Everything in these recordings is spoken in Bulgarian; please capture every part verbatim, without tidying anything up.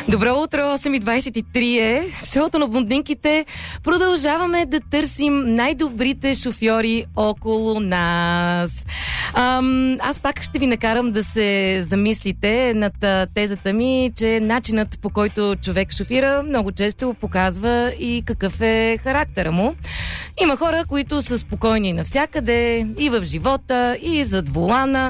Добро утро, осем и двайсет и три е. В шоуто на блондинките продължаваме да търсим най-добрите шофьори около нас. Ам, аз пак ще ви накарам да се замислите над а, тезата ми, че начинът, по който човек шофира, много често показва и какъв е характера му. Има хора, които са спокойни навсякъде, и в живота, и зад волана.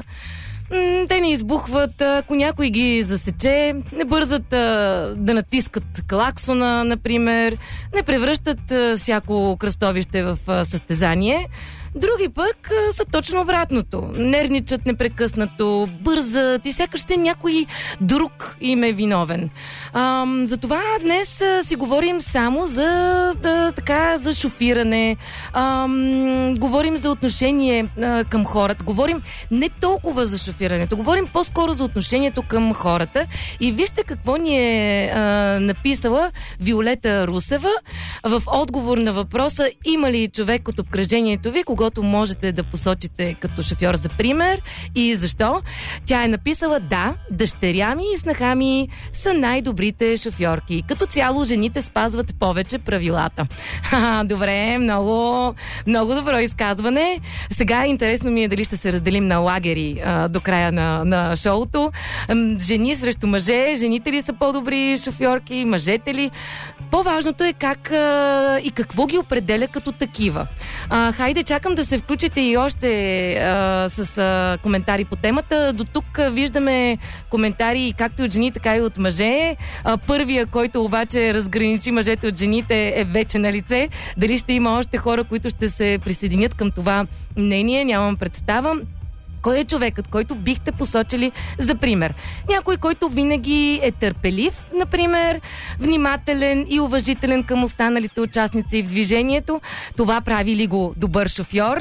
Те не избухват, ако някой ги засече, не бързат а, да натискат клаксона, например, не превръщат а, всяко кръстовище в а, състезание. Други пък а, са точно обратното. Нервничат непрекъснато, бързат и сякаш ще някой друг им е виновен. А, затова днес а, си говорим само за, да, така, за шофиране, а, говорим за отношение а, към хората, говорим не толкова за шофирането, говорим по-скоро за отношението към хората. И вижте какво ни е а, написала Виолета Русева в отговор на въпроса: има ли човек от обкръжението ви, когото можете да посочите като шофьор за пример и защо? Тя е написала: да, дъщеря ми и снаха ми са най-добрите шофьорки. Като цяло жените спазват повече правилата. Ха, добре, много, много добро изказване. Сега интересно ми е дали ще се разделим на лагери а, до края на, на шоуто. Жени срещу мъже, жените ли са по-добри шофьорки, мъжете ли? По-важното е как а, и какво ги определя като такива. А, хайде, чакам да се включите и още а, с а, коментари по темата. До тук а, виждаме коментари както от жени, така и от мъже. А, първия, който обаче разграничи мъжете от жените, е вече на лице. Дали ще има още хора, които ще се присъединят към това мнение, нямам представа. Кой е човекът, който бихте посочили за пример? Някой, който винаги е търпелив, например, внимателен и уважителен към останалите участници в движението. Това прави ли го добър шофьор?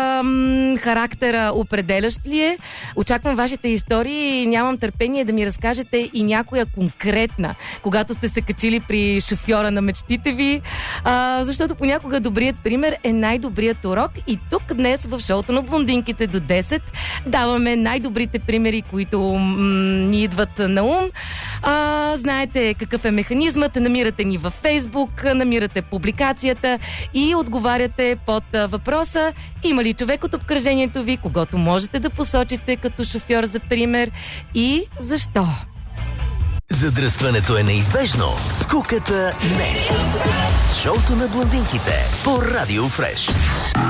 Ам, характера определящ ли е? Очаквам вашите истории и нямам търпение да ми разкажете и някоя конкретна, когато сте се качили при шофьора на мечтите ви, а, защото понякога добрият пример е най-добрият урок. И тук днес в шоуто на блондинките до десет даваме най-добрите примери, които м- ни идват на ум. А, знаете какъв е механизмът, намирате ни във Фейсбук, намирате публикацията и отговаряте под а, въпроса: има ли човек от обкръжението ви, когото можете да посочите като шофьор за пример и защо? Задръстването е неизбежно, скуката не. Шоуто на блондинките по Радио Фреш.